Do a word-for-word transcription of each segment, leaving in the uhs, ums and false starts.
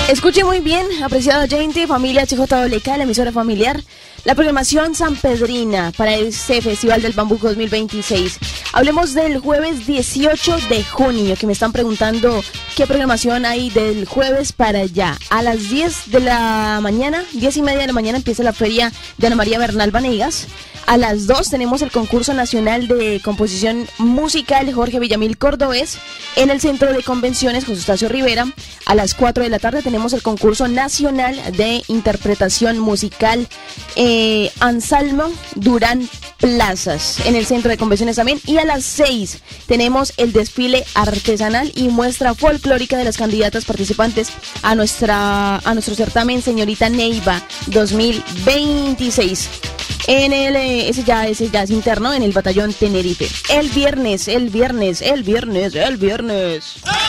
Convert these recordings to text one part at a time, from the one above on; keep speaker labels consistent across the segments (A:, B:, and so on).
A: Escuche muy bien, apreciado oyente, familia H J W K, la emisora familiar, la programación sanpedrina para este Festival del Bambuco dos mil veintiséis. Hablemos del jueves dieciocho de junio, que me están preguntando qué programación hay del jueves para allá. A las diez de la mañana, diez y media de la mañana, empieza la feria de Ana María Bernal Vanegas. A las dos tenemos el concurso nacional de composición musical Jorge Villamil Cordobés en el Centro de Convenciones José Eustacio Rivera. A las cuatro de la tarde tenemos el concurso nacional de interpretación musical eh, Ansalmo Durán Plazas en el Centro de Convenciones también. Y a las seis tenemos el desfile artesanal y muestra folclórica de las candidatas participantes a nuestra a nuestro certamen Señorita Neiva dos mil veintiséis. En el, eh, ese ya, ese ya es interno, en el batallón Tenerife. El viernes, el viernes, el viernes, el viernes.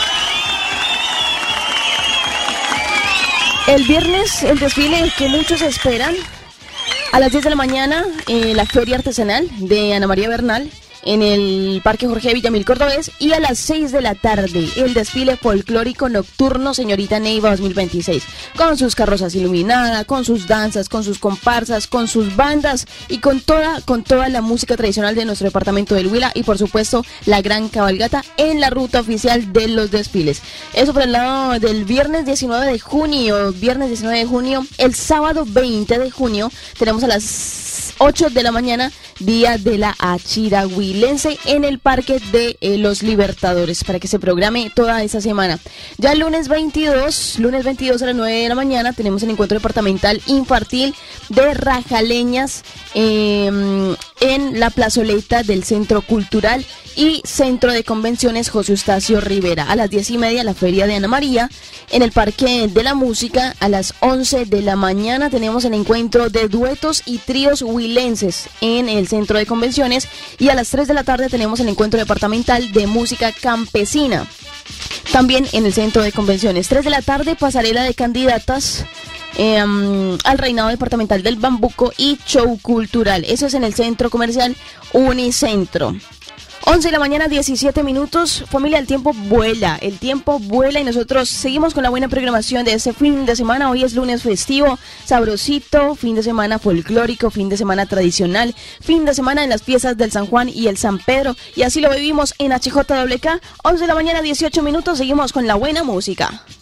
A: El viernes, el desfile que muchos esperan. A las diez de la mañana, eh, la feria artesanal de Ana María Bernal en el Parque Jorge Villamil Cordobés. Y a las seis de la tarde, el desfile folclórico nocturno Señorita Neiva dos mil veintiséis. Con sus carrozas iluminadas, con sus danzas, con sus comparsas, con sus bandas y con toda, con toda la música tradicional de nuestro departamento del Huila. Y por supuesto, la gran cabalgata en la ruta oficial de los desfiles. Eso por el lado del viernes diecinueve de junio. Viernes diecinueve de junio. El sábado veinte de junio tenemos a las ocho de la mañana, Día de la Achira Huilense en el Parque de eh, los Libertadores, para que se programe toda esa semana. Ya el lunes veintidós, lunes veintidós a las nueve de la mañana, tenemos el encuentro departamental infantil de Rajaleñas eh, en la plazoleta del Centro Cultural y Centro de Convenciones José Eustacio Rivera. A las diez y media, la Feria de Ana María en el Parque de la Música. A las once de la mañana tenemos el encuentro de duetos y tríos huilenses en el Centro de Convenciones. Y a las tres de la tarde tenemos el encuentro departamental de música campesina, también en el Centro de Convenciones. tres de la tarde, pasarela de candidatas eh, al reinado departamental del Bambuco y show cultural. Eso es en el Centro Comercial Unicentro. once de la mañana, diecisiete minutos. Familia, el tiempo vuela, el tiempo vuela y nosotros seguimos con la buena programación de este fin de semana. Hoy es lunes festivo, sabrosito, fin de semana folclórico, fin de semana tradicional, fin de semana en las fiestas del San Juan y el San Pedro. Y así lo vivimos en H J W K. once de la mañana, dieciocho minutos. Seguimos con la buena música.